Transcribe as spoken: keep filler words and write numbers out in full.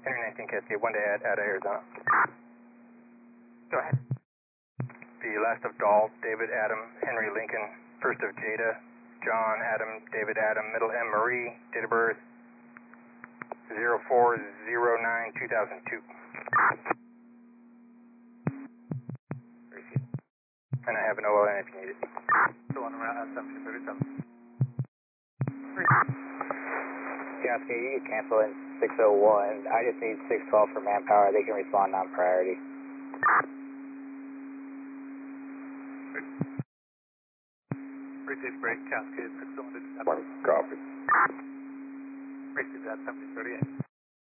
Henry nineteen Cascade, one to add out of Arizona. Go ahead. The last of Dahl, David Adam, Henry Lincoln, first of Jada, John Adam, David Adam, middle M Marie, date of birth zero four zero nine two thousand two. And I have an O L N if you need it. Still on around seventeen thirty-seven. Cascade, you can cancel in six oh one. I just need six twelve for manpower. They can respond non-priority. Receive break, Cascade, six oh one. One copy. Receive that seventeen thirty-eight.